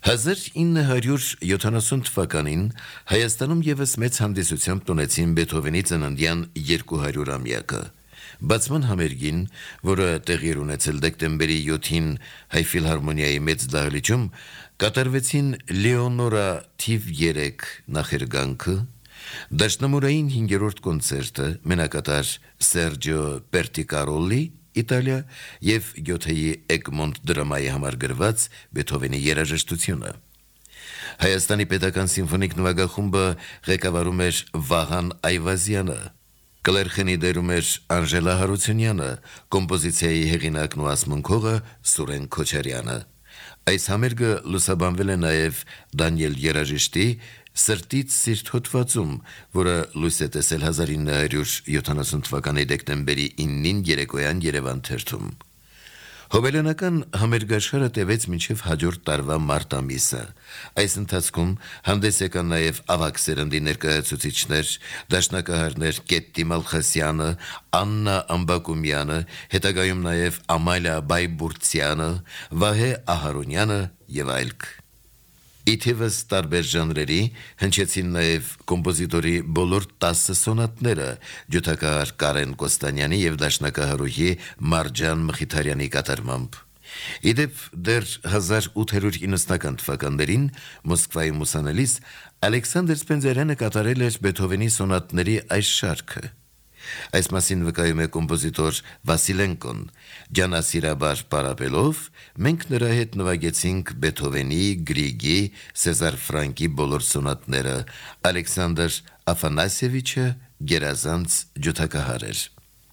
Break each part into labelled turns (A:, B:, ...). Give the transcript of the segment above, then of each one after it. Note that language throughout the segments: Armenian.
A: 1970 թվականին Հայաստանում ևս մեծ հանդիսությամբ տոնեցին Բեթհովենի ծննդյան 200-ամյակը։ Բացման համերգին, որը տեղի էր ունեցել դեկտեմբերի 7-ին Հայ ֆիլհարմոնիայի մեծ դահլիճում, կատարվեցին Լեոնորա թիվ 3 նախերգանքը, դաշնամուրային 5-րդ կոնցերտը, մենակատար Սերջիո Պերտիկարոլի Իտալիա և Գյոթեի Էգմոնտ դրամայի համար գրված Բեթհովենի երաժշտությունը։ Հայաստանի պետական սիմֆոնիկ նվագախումբը ղեկավարում էր Վահան Այվազյանը, կլերխենի դերում էր Անժելա Հարությունյանը, կոմպոզիցիայի հեղինակն ու ասմունքողը Սուրեն Քոչարյանը։ Այս համերգը լուսաբանվել է նաև Դանիել Երաժիշտի «Սրտից սիրտ» հոդվածում, որը լույս է տեսել 1970 թվականի դեկտեմբերի 9-ին երեկոյան Երևան թերթում։ Հոբելյանական համերգաշխարհը տևեց մինչև հաջորդ տարվա մարտ ամիսը։ Այս ընթացքում հանդես եկան նաև ավագ սերնդի ներկայացուցիչներ, դաշնակահարներ Կետտի Մալխասյանը, Աննա Ամբակումյանը, հետագայում նաև Ամալիա Բայբուրցյանը, Վահե Ահարոնյանը և այլք։ Իթևս տարբեր ժանրերի հնչեցին նաև կոմպոզիտորի բոլոր 10 սոնատները ջութակահար Կարեն Կոստանյանի և դաշնակահարուհի Մարջան Մխիթարյանի կատարմամբ։ Իդեպ դեռ 1890-ական թվականներին Մոսկվայում ուսանելիս Ալեքսանդր Սպենդիարյանը կատարել էր Բեթհովենի սոնատների այս շարքը։ Այս մասին վկայում է կոմպոզիտոր Վասիլենկոն։ Ջանասիրաբար պարապելով, մենք նրա հետ նվագեցինք Բեթհովենի, Գրիգի, Սեզար Ֆրանկի բոլոր սոնատները, Ալեքսանդր Աֆանասիևիչը գերազանց ջութակահար էր։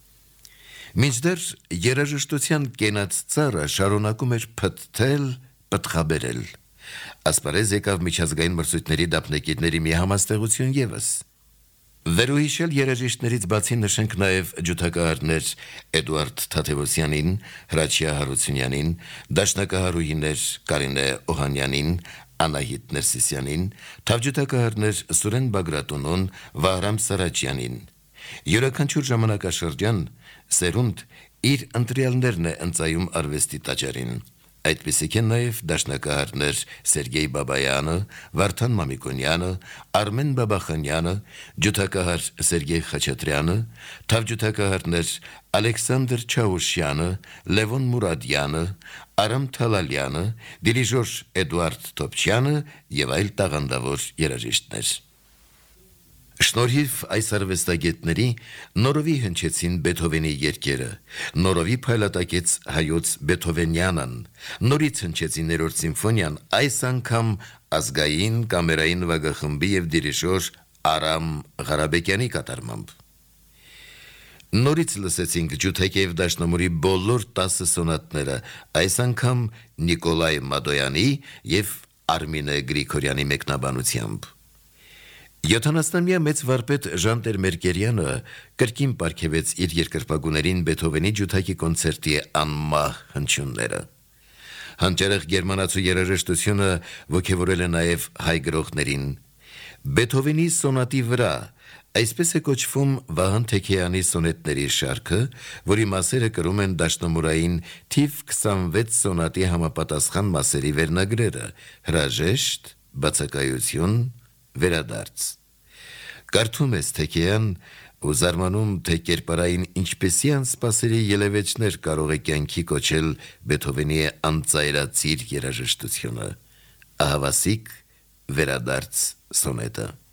A: Մինչդեռ երաժշտության կենաց ծառը շարունակում էր փթթել, պտղաբերել։ Ասպարեզ եկավ միջազգային մրցույթների դափնեկիրների մի համաստեղություն ևս։ Վերոհիշել երաժիշտներից բացի նշենք նաև ջութակահարներ Էդուարդ Թադևոսյանին, Հրաչյա Հարությունյանին, դաշնակահարուհիներ Կարինե Օհանյանին, Անահիտ Ներսիսյանին, թավջութակահարներ Սուրեն Բագրատունուն, Վահրամ Սարաջյանին։ Յուրաքանչյուր ժամանակաշրջան սերունդ իր ընտրյալներն է ընծայում արվեստի տաճարին։ Այդպիսիք են նաև դաշնակահարներ Սերգեյ Բաբայանը, Վարդան Մամիկոնյանը, Արմեն Բաբախանյանը, ջութակահար Սերգեյ Խաչատրյանը, թավջութակահարներ Ալեքսանդր Չաուշյանը, Լևոն Մուրադյանը, Արամ Թալալյանը, դիրիժոր Էդուարդ Թոփչյանը և այլ տաղանդավոր երաժիշտներ։ Շնորհիվ այս արվեստագետների նորովի հնչեցին Բեթհովենի երգերը, նորովի փայլատակեց հայոց Բեթհովենյանն, նորից հնչեցին երրորդ սիմֆոնիան, այս անգամ ազգային կամերային նվագախմբի և դիրիժոր Արամ Ղարաբեկյանի կատարմամբ։ Նորից լսեցինք ջութակի և դաշնամուրի բոլոր 10 սոնատները, այս անգամ Նիկոլայ Մադոյանի և Արմինե Գրիգորյանի մեկնաբանությամբ։ 70-ամյա մեծ վարպետ Ժան-Տեր-Մերկերյանը կրկին պարգևեց իր երկրպագուներին Բեթհովենի ջութակի կոնցերտի անմահ հնչյունները։ Հանճարեղ գերմանացու երաժշտությունը ոգևորել է նաև հայ գրողներին։ Բեթհովենի սոնատի վրա, այսպես է կոչվում Վահան Թեքեյանի սոնետների շարքը, որի մասերը կրում են դաշնամուրային թիվ 26 սոնատի համապատասխան մասերի վերնագրերը՝ հրաժեշտ, բացակայություն, վերադարձ։ Կարդում ես Թեքեյան ու զարմանում, թե կերպարային ինչպիսի անսպասելի ելևէջներ կարող է կյանքի կոչել Բեթհովենի անծայրածիր երաժշտությունը։ Ահավասիկ վերադարձ սոնետը։